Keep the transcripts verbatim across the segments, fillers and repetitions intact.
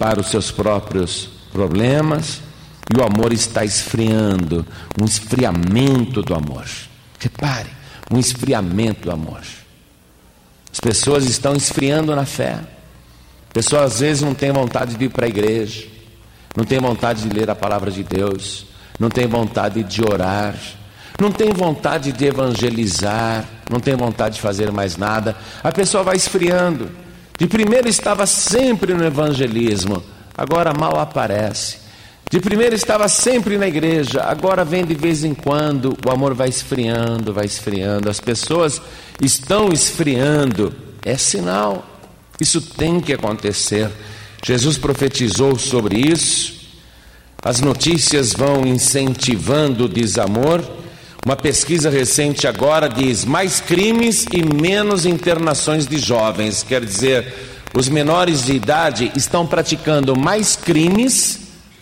para os seus próprios problemas, e o amor está esfriando, um esfriamento do amor. Repare, um esfriamento do amor. As pessoas estão esfriando na fé. Pessoas às vezes não têm vontade de ir para a igreja, não têm vontade de ler a palavra de Deus, não têm vontade de orar, não tem vontade de evangelizar, não tem vontade de fazer mais nada. A pessoa vai esfriando. De primeiro estava sempre no evangelismo, agora mal aparece. De primeiro estava sempre na igreja, agora vem de vez em quando. O amor vai esfriando, vai esfriando. As pessoas estão esfriando. É sinal. Isso tem que acontecer. Jesus profetizou sobre isso. As notícias vão incentivando o desamor. Uma pesquisa recente agora diz mais crimes e menos internações de jovens. Quer dizer, os menores de idade estão praticando mais crimes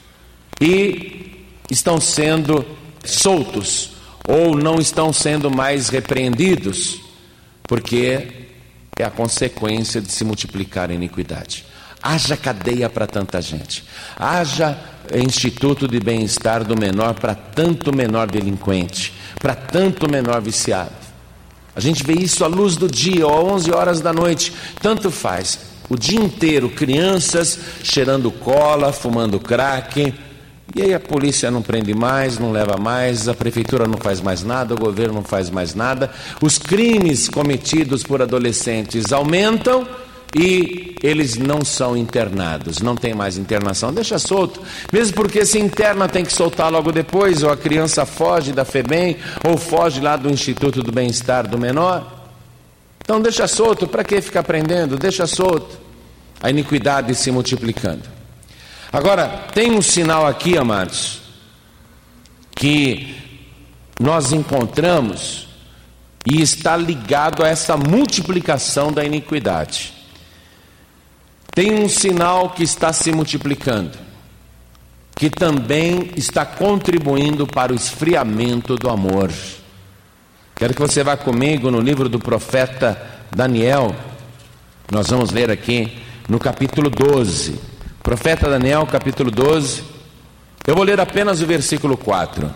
e estão sendo soltos, ou não estão sendo mais repreendidos, porque é a consequência de se multiplicar a iniquidade. Haja cadeia para tanta gente, haja instituto de bem-estar do menor para tanto menor delinquente, para tanto menor viciado. A gente vê isso à luz do dia, ou às onze horas da noite, tanto faz, o dia inteiro, crianças cheirando cola, fumando crack. E aí a polícia não prende mais, não leva mais, a prefeitura não faz mais nada, o governo não faz mais nada. Os crimes cometidos por adolescentes aumentam e eles não são internados, não tem mais internação, deixa solto. Mesmo porque se interna tem que soltar logo depois, ou a criança foge da FEBEM, ou foge lá do Instituto do Bem-Estar do Menor. Então deixa solto, para que ficar prendendo? Deixa solto. A iniquidade se multiplicando. Agora, tem um sinal aqui, amados, que nós encontramos e está ligado a essa multiplicação da iniquidade. Tem um sinal que está se multiplicando, que também está contribuindo para o esfriamento do amor. Quero que você vá comigo no livro do profeta Daniel. Nós vamos ler aqui no capítulo doze. Profeta Daniel, capítulo doze. Eu vou ler apenas o versículo quatro.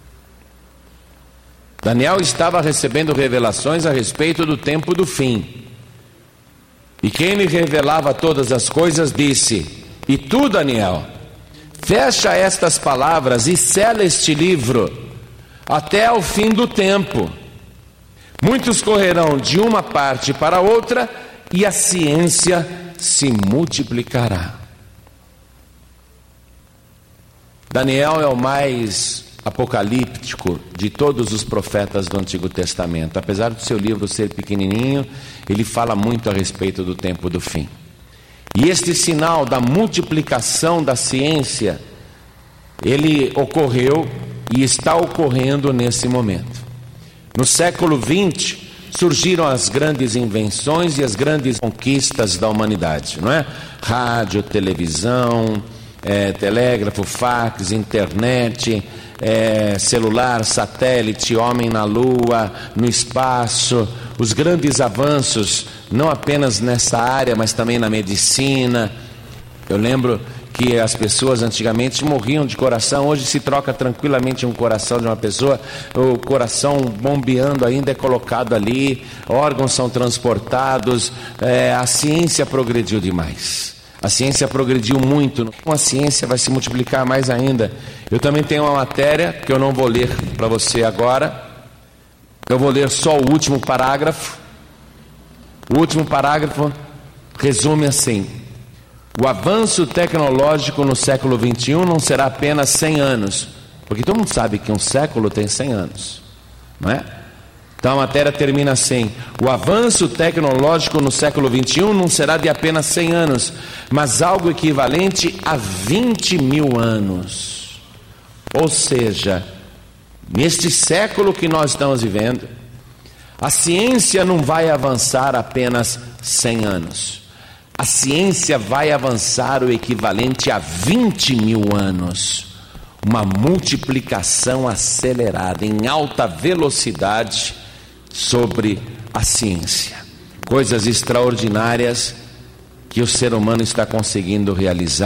Daniel estava recebendo revelações a respeito do tempo do fim. E quem lhe revelava todas as coisas disse: E tu, Daniel, fecha estas palavras e sela este livro até ao fim do tempo. Muitos correrão de uma parte para outra e a ciência se multiplicará. Daniel é o mais apocalíptico de todos os profetas do Antigo Testamento. Apesar do seu livro ser pequenininho, ele fala muito a respeito do tempo do fim. E este sinal da multiplicação da ciência, ele ocorreu e está ocorrendo nesse momento. No século vinte, surgiram as grandes invenções e as grandes conquistas da humanidade, não é? Rádio, televisão, É, telégrafo, fax, internet, é, celular, satélite, homem na lua, no espaço, os grandes avanços, não apenas nessa área, mas também na medicina. Eu lembro que as pessoas antigamente morriam de coração, hoje se troca tranquilamente um coração de uma pessoa, o coração bombeando ainda é colocado ali, órgãos são transportados, é, a ciência progrediu demais. A ciência progrediu muito, a ciência vai se multiplicar mais ainda. Eu também tenho uma matéria que eu não vou ler para você agora. Eu vou ler só o último parágrafo. O último parágrafo resume assim: o avanço tecnológico no século vinte e um não será apenas cem anos, porque todo mundo sabe que um século tem cem anos, não é? Então a matéria termina assim: o avanço tecnológico no século vinte e um não será de apenas cem anos, mas algo equivalente a vinte mil anos. Ou seja, neste século que nós estamos vivendo, a ciência não vai avançar apenas cem anos. A ciência vai avançar o equivalente a vinte mil anos. Uma multiplicação acelerada, em alta velocidade, sobre a ciência. Coisas extraordinárias que o ser humano está conseguindo realizar.